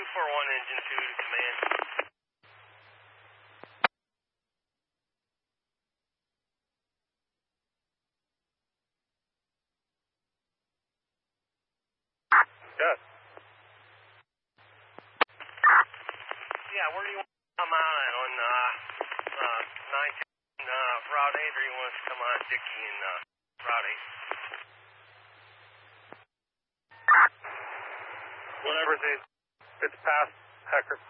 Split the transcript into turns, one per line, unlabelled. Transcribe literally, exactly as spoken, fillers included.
four one engine two to command.
Yes.
Yeah, where do you want to come out at? On uh, uh, nine ten uh, Route eight, or you want us to come on Dickey and uh, Route eight?
Whatever's easy. It's past Hecker.